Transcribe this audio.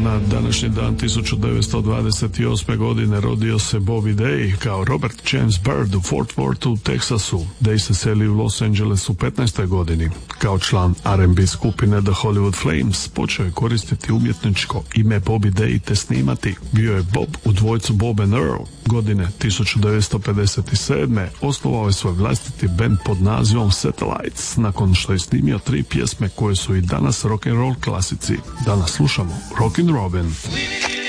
Na današnji dan 1928. godine rodio se Bobby Day kao Robert James Byrd u Fort Worthu u Teksasu. Day se seli u Los Angeles u 15. godini. Kao član R&B skupine The Hollywood Flames počeo je koristiti umjetničko ime Bobby Day te snimati. Bio je Bob u dvojcu Bob and Earl. Godine 1957. osnovao je svoj vlastiti band pod nazivom Satellites, nakon što je snimio 3 pjesme koje su i danas rock'n'roll klasici. Danas slušamo Rockin' Robin.